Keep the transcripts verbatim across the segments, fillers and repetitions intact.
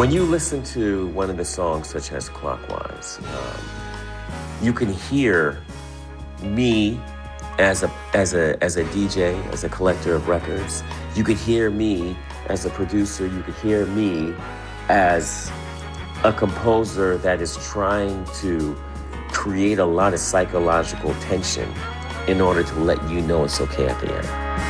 When you listen to one of the songs such as Clockwise, um, you can hear me as a as a as a D J, as a collector of records. You could hear me as a producer. You could hear me as a composer that is trying to create a lot of psychological tension in order to let you know it's okay at the end.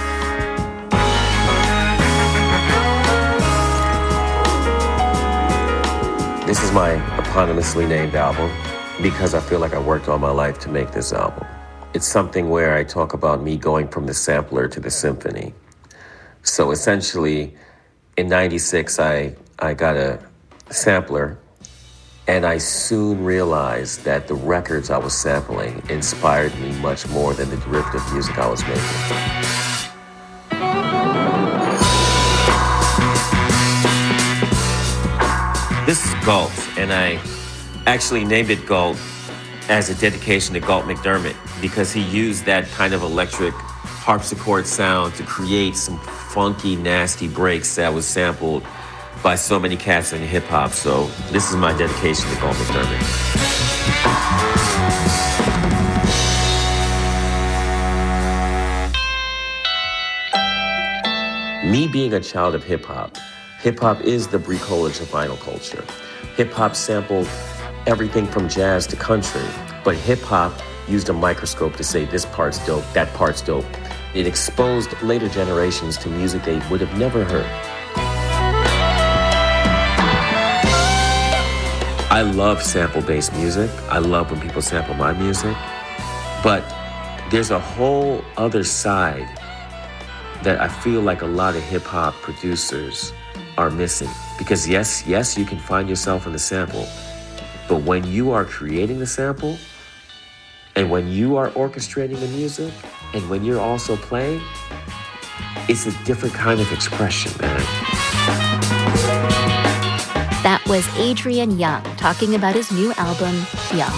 This is my eponymously named album because I feel like I worked all my life to make this album. It's something where I talk about me going from the sampler to the symphony. So essentially, in ninety-six, I, I got a sampler, and I soon realized that the records I was sampling inspired me much more than the derivative music I was making. This is Galt, and I actually named it Galt as a dedication to Galt McDermott because he used that kind of electric harpsichord sound to create some funky, nasty breaks that was sampled by so many cats in hip-hop. So this is my dedication to Galt McDermott. Me being a child of hip-hop, hip-hop is the bricolage of vinyl culture. Hip-hop sampled everything from jazz to country, but hip-hop used a microscope to say this part's dope, that part's dope. It exposed later generations to music they would have never heard. I love sample-based music. I love when people sample my music. But there's a whole other side that I feel like a lot of hip-hop producers are missing. Because yes, yes, you can find yourself in the sample. But when you are creating the sample, and when you are orchestrating the music, and when you're also playing, it's a different kind of expression, man. That was Adrian Younge talking about his new album, Young.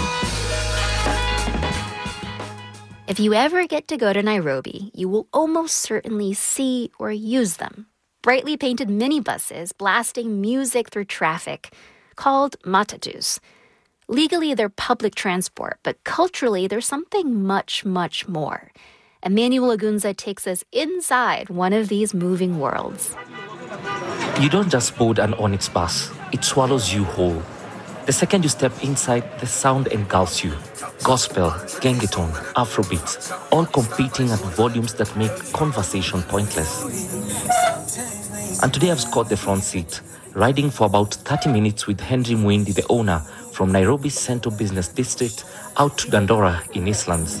If you ever get to go to Nairobi, you will almost certainly see or use them. Brightly painted minibuses blasting music through traffic, called matatus. Legally, they're public transport, but culturally, they're something much, much more. Emmanuel Agunza takes us inside one of these moving worlds. You don't just board an Onyx bus, it swallows you whole. The second you step inside, the sound engulfs you. Gospel, gengeton, Afrobeats, all competing at volumes that make conversation pointless. And today I've scored the front seat, riding for about thirty minutes with Henry Mwindi, the owner, from Nairobi's Central Business District out to Dandora in Eastlands.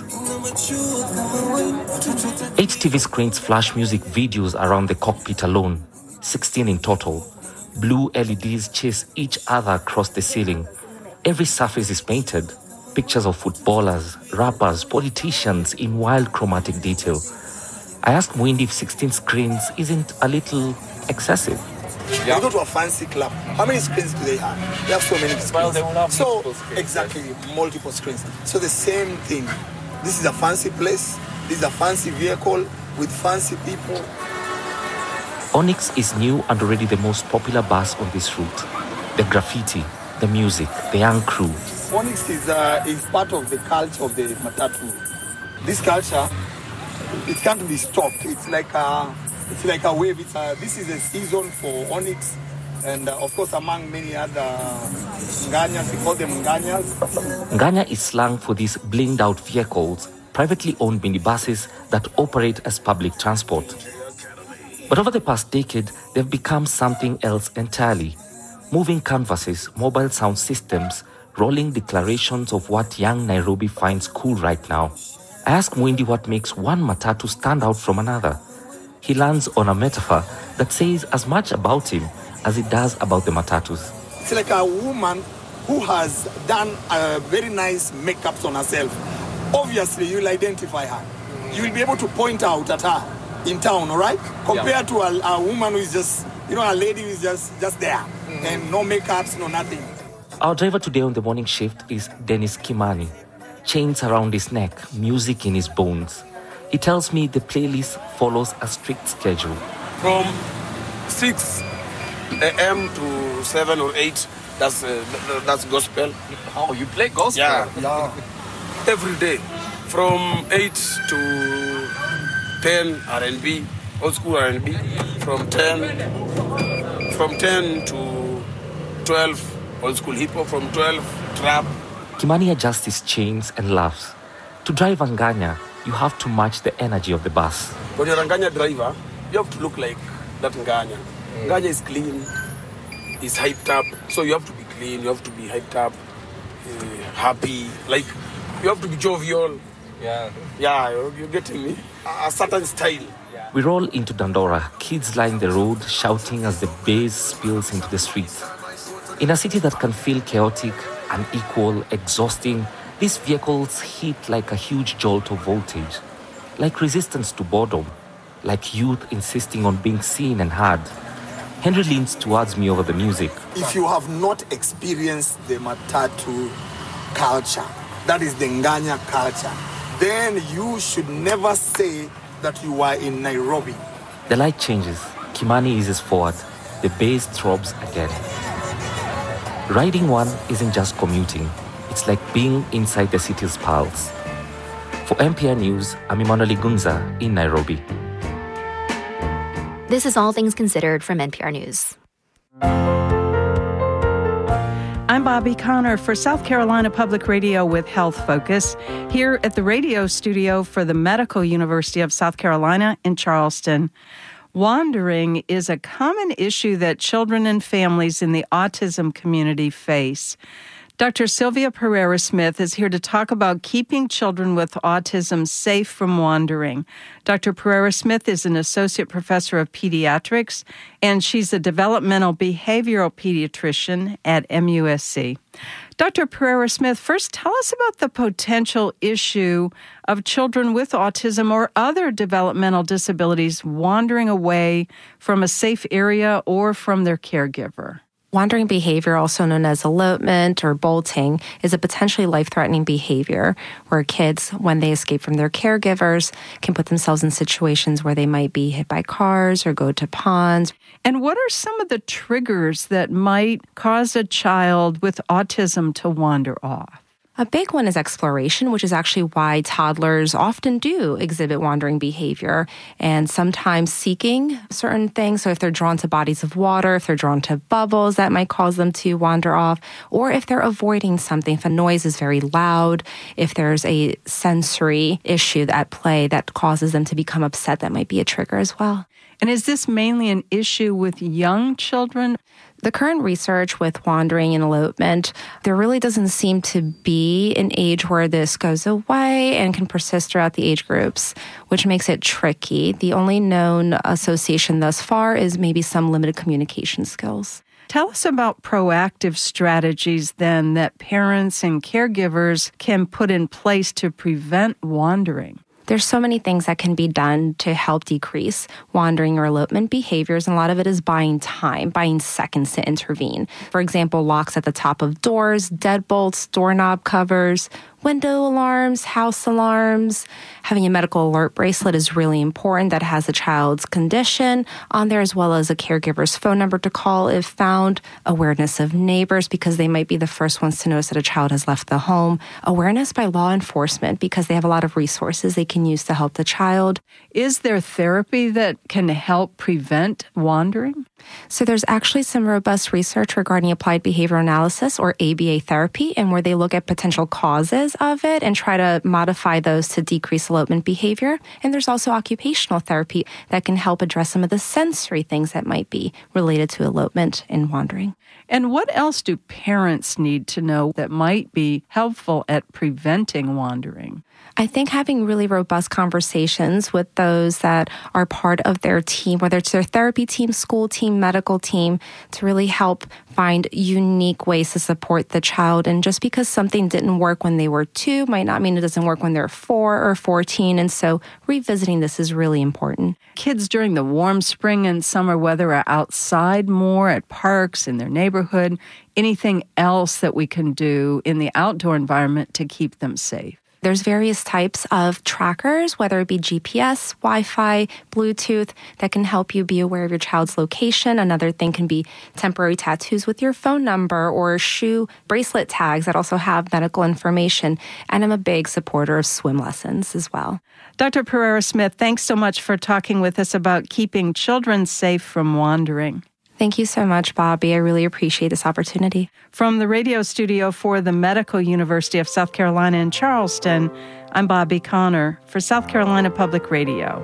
Eight T V screens flash music videos around the cockpit alone, sixteen in total. Blue L E Ds chase each other across the ceiling. Every surface is painted. Pictures of footballers, rappers, politicians in wild chromatic detail. I asked Mwindi if sixteen screens isn't a little excessive. Yeah. You go to a fancy club. How many screens do they have? They have so many screens. Well, they will have so, multiple screens. Exactly, multiple screens. So the same thing. This is a fancy place. This is a fancy vehicle with fancy people. Onyx is new and already the most popular bus on this route. The graffiti, the music, the young crew. Onyx is, uh, is part of the culture of the matatu. This culture, it can't be stopped. It's like a... It's like a wave. It's a, this is a season for Onyx, and uh, of course among many other Nganyas, we call them Nganyas. Nganya is slang for these blinged out vehicles, privately owned minibuses that operate as public transport. But over the past decade, they've become something else entirely. Moving canvases, mobile sound systems, rolling declarations of what young Nairobi finds cool right now. I asked Mwindi what makes one matatu stand out from another. He lands on a metaphor that says as much about him as it does about the matatus. It's like a woman who has done a very nice makeup on herself. Obviously, you'll identify her. You'll be able to point out at her in town, all right? Compared yeah. to a, a woman who is just, you know, a lady who is just, just there. Mm-hmm. And no makeups, no nothing. Our driver today on the morning shift is Dennis Kimani. Chains around his neck, music in his bones. He tells me the playlist follows a strict schedule. From six A M to seven or eight. That's uh, that's gospel. Oh, you play gospel? Yeah, yeah. Every day, from eight to ten R and B, old school R and B. From ten, from ten to twelve, old school hip hop. From twelve, trap. Kimani adjusts his chains and laughs. To drive a Nganya, you have to match the energy of the bus. When you're a Nganya driver, you have to look like that Nganya. Mm. Nganya is clean, is hyped up, so you have to be clean, you have to be hyped up, uh, happy, like you have to be jovial. Yeah. Yeah, you're, you're getting me? A, a certain style. Yeah. We roll into Dandora, kids line the road, shouting as the bass spills into the street. In a city that can feel chaotic, unequal, exhausting, these vehicles hit like a huge jolt of voltage, like resistance to boredom, like youth insisting on being seen and heard. Henry leans towards me over the music. If you have not experienced the Matatu culture, that is the Nganya culture, then you should never say that you are in Nairobi. The light changes. Kimani eases forward. The bass throbs again. Riding one isn't just commuting. It's like being inside the city's pulse. For N P R News, I'm Emmanuel Igunza in Nairobi. This is All Things Considered from N P R News. I'm Bobby Connor for South Carolina Public Radio with Health Focus, here at the radio studio for the Medical University of South Carolina in Charleston. Wandering is a common issue that children and families in the autism community face. Doctor Sylvia Pereira-Smith is here to talk about keeping children with autism safe from wandering. Doctor Pereira-Smith is an associate professor of pediatrics, and she's a developmental behavioral pediatrician at M U S C. Doctor Pereira-Smith, first tell us about the potential issue of children with autism or other developmental disabilities wandering away from a safe area or from their caregiver. Wandering behavior, also known as elopement or bolting, is a potentially life-threatening behavior where kids, when they escape from their caregivers, can put themselves in situations where they might be hit by cars or go to ponds. And what are some of the triggers that might cause a child with autism to wander off? A big one is exploration, which is actually why toddlers often do exhibit wandering behavior and sometimes seeking certain things. So if they're drawn to bodies of water, if they're drawn to bubbles, that might cause them to wander off. Or if they're avoiding something, if a noise is very loud, if there's a sensory issue at play that causes them to become upset, that might be a trigger as well. And is this mainly an issue with young children? The current research with wandering and elopement, there really doesn't seem to be an age where this goes away and can persist throughout the age groups, which makes it tricky. The only known association thus far is maybe some limited communication skills. Tell us about proactive strategies then that parents and caregivers can put in place to prevent wandering. There's so many things that can be done to help decrease wandering or elopement behaviors, and a lot of it is buying time, buying seconds to intervene. For example, locks at the top of doors, deadbolts, doorknob covers, window alarms, house alarms. Having a medical alert bracelet is really important that has the child's condition on there, as well as a caregiver's phone number to call if found. Awareness of neighbors, because they might be the first ones to notice that a child has left the home. Awareness by law enforcement, because they have a lot of resources they can use to help the child. Is there therapy that can help prevent wandering? So there's actually some robust research regarding applied behavioral analysis, or A B A therapy, and where they look at potential causes of it and try to modify those to decrease elopement behavior. And there's also occupational therapy that can help address some of the sensory things that might be related to elopement and wandering. And what else do parents need to know that might be helpful at preventing wandering? I think having really robust conversations with those that are part of their team, whether it's their therapy team, school team, medical team, to really help find unique ways to support the child. And just because something didn't work when they were two might not mean it doesn't work when they're four or fourteen. And so revisiting this is really important. Kids during the warm spring and summer weather are outside more at parks in their neighborhood. Anything else that we can do in the outdoor environment to keep them safe? There's various types of trackers, whether it be G P S, Wi-Fi, Bluetooth, that can help you be aware of your child's location. Another thing can be temporary tattoos with your phone number or shoe bracelet tags that also have medical information. And I'm a big supporter of swim lessons as well. Doctor Pereira-Smith, thanks so much for talking with us about keeping children safe from wandering. Thank you so much, Bobby. I really appreciate this opportunity. From the radio studio for the Medical University of South Carolina in Charleston, I'm Bobby Connor for South Carolina Public Radio.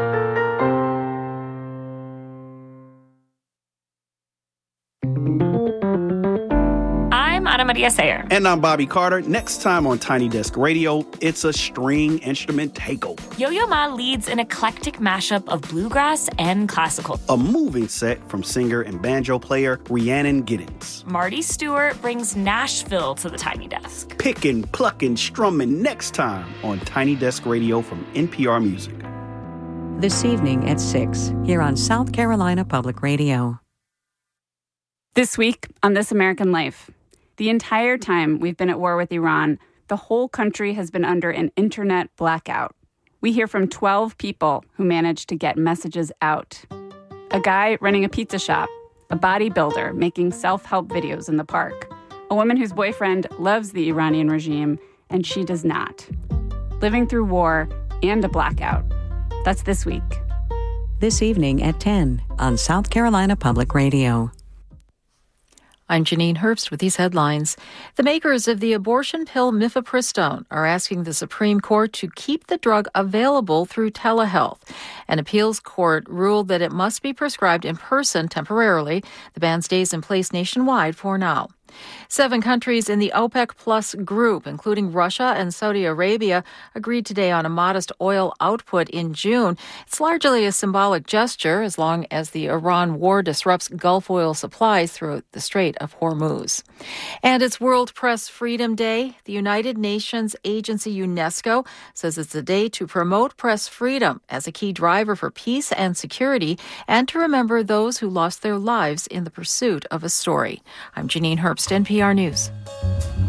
I'm Ana Maria Sayer. And I'm Bobby Carter. Next time on Tiny Desk Radio, it's a string instrument takeover. Yo-Yo Ma leads an eclectic mashup of bluegrass and classical. A moving set from singer and banjo player Rhiannon Giddens. Marty Stewart brings Nashville to the Tiny Desk. Picking, plucking, strumming next time on Tiny Desk Radio from N P R Music. This evening at six, here on South Carolina Public Radio. This week on This American Life. The entire time we've been at war with Iran, the whole country has been under an internet blackout. We hear from twelve people who managed to get messages out. A guy running a pizza shop, a bodybuilder making self-help videos in the park, a woman whose boyfriend loves the Iranian regime and she does not. Living through war and a blackout. That's this week. This evening at ten on South Carolina Public Radio. I'm Janine Herbst with these headlines. The makers of the abortion pill mifepristone are asking the Supreme Court to keep the drug available through telehealth. An appeals court ruled that it must be prescribed in person temporarily. The ban stays in place nationwide for now. Seven countries in the OPEC Plus group, including Russia and Saudi Arabia, agreed today on a modest oil output in June. It's largely a symbolic gesture as long as the Iran war disrupts Gulf oil supplies through the Strait of Hormuz. And it's World Press Freedom Day. The United Nations agency UNESCO says it's a day to promote press freedom as a key driver for peace and security and to remember those who lost their lives in the pursuit of a story. I'm Janine Herbst, N P R News.